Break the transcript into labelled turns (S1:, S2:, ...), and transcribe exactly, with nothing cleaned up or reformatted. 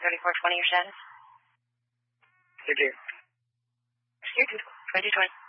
S1: thirty-four twenty your status?
S2: Thank you.
S1: Excuse me, twenty twenty.